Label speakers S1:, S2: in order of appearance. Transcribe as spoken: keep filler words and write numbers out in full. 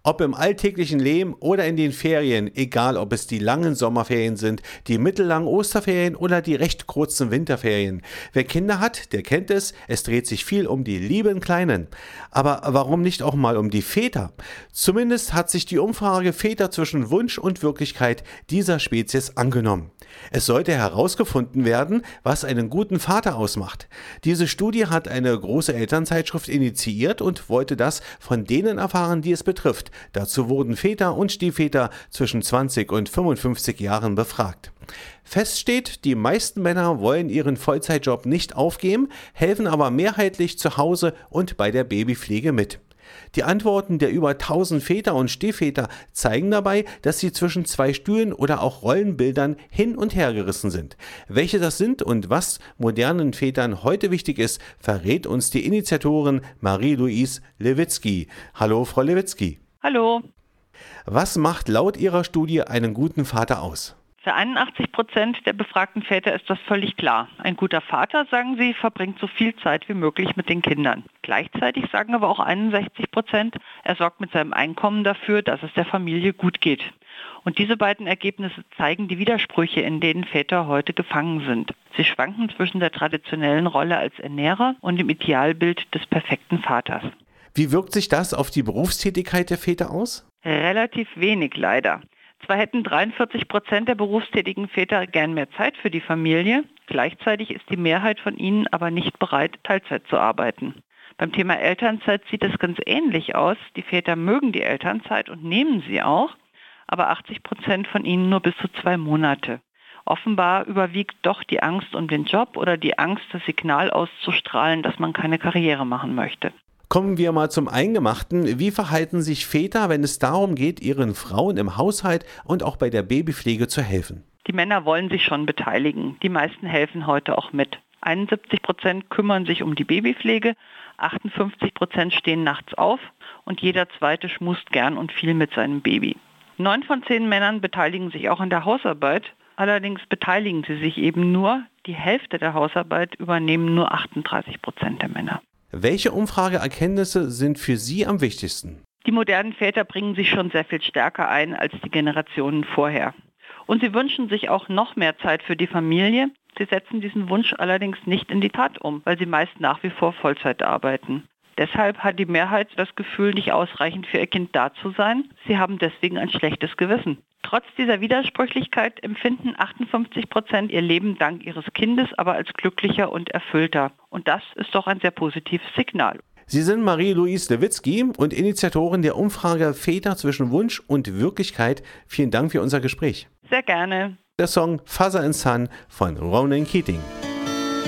S1: Ob im alltäglichen Leben oder in den Ferien, egal ob es die langen Sommerferien sind, die mittellangen Osterferien oder die recht kurzen Winterferien. Wer Kinder hat, der kennt es, es dreht sich viel um die lieben Kleinen. Aber warum nicht auch mal um die Väter? Zumindest hat sich die Umfrage Väter zwischen Wunsch und Wirklichkeit dieser Spezies angenommen. Es sollte herausgefunden werden, was einen guten Vater ausmacht. Diese Studie hat eine große Elternzeitschrift initiiert und wollte das von denen erfahren, die es betrifft. Dazu wurden Väter und Stiefväter zwischen zwanzig und fünfundfünfzig Jahren befragt. Fest steht, die meisten Männer wollen ihren Vollzeitjob nicht aufgeben, helfen aber mehrheitlich zu Hause und bei der Babypflege mit. Die Antworten der über tausend Väter und Stiefväter zeigen dabei, dass sie zwischen zwei Stühlen oder auch Rollenbildern hin und her gerissen sind. Welche das sind und was modernen Vätern heute wichtig ist, verrät uns die Initiatorin Marie-Louise Lewitzki. Hallo, Frau Lewitzki.
S2: Hallo.
S1: Was macht laut Ihrer Studie einen guten Vater aus?
S2: Für einundachtzig Prozent der befragten Väter ist das völlig klar. Ein guter Vater, sagen sie, verbringt so viel Zeit wie möglich mit den Kindern. Gleichzeitig sagen aber auch einundsechzig Prozent, er sorgt mit seinem Einkommen dafür, dass es der Familie gut geht. Und diese beiden Ergebnisse zeigen die Widersprüche, in denen Väter heute gefangen sind. Sie schwanken zwischen der traditionellen Rolle als Ernährer und dem Idealbild des perfekten Vaters.
S1: Wie wirkt sich das auf die Berufstätigkeit der Väter aus?
S2: Relativ wenig leider. Zwar hätten dreiundvierzig Prozent der berufstätigen Väter gern mehr Zeit für die Familie, gleichzeitig ist die Mehrheit von ihnen aber nicht bereit, Teilzeit zu arbeiten. Beim Thema Elternzeit sieht es ganz ähnlich aus. Die Väter mögen die Elternzeit und nehmen sie auch, aber achtzig Prozent von ihnen nur bis zu zwei Monate. Offenbar überwiegt doch die Angst um den Job oder die Angst, das Signal auszustrahlen, dass man keine Karriere machen möchte.
S1: Kommen wir mal zum Eingemachten. Wie verhalten sich Väter, wenn es darum geht, ihren Frauen im Haushalt und auch bei der Babypflege zu helfen?
S2: Die Männer wollen sich schon beteiligen. Die meisten helfen heute auch mit. einundsiebzig Prozent kümmern sich um die Babypflege, achtundfünfzig Prozent stehen nachts auf und jeder zweite schmust gern und viel mit seinem Baby. Neun von zehn Männern beteiligen sich auch an der Hausarbeit. Allerdings beteiligen sie sich eben nur. Die Hälfte der Hausarbeit übernehmen nur achtunddreißig Prozent der Männer.
S1: Welche Umfrageerkenntnisse sind für Sie am wichtigsten?
S2: Die modernen Väter bringen sich schon sehr viel stärker ein als die Generationen vorher. Und sie wünschen sich auch noch mehr Zeit für die Familie. Sie setzen diesen Wunsch allerdings nicht in die Tat um, weil sie meist nach wie vor Vollzeit arbeiten. Deshalb hat die Mehrheit das Gefühl, nicht ausreichend für ihr Kind da zu sein. Sie haben deswegen ein schlechtes Gewissen. Trotz dieser Widersprüchlichkeit empfinden achtundfünfzig Prozent ihr Leben dank ihres Kindes aber als glücklicher und erfüllter. Und das ist doch ein sehr positives Signal.
S1: Sie sind Marie-Louise Lewitzki und Initiatorin der Umfrage Väter zwischen Wunsch und Wirklichkeit. Vielen Dank für unser Gespräch.
S2: Sehr gerne.
S1: Der Song Father and Son von Ronan Keating.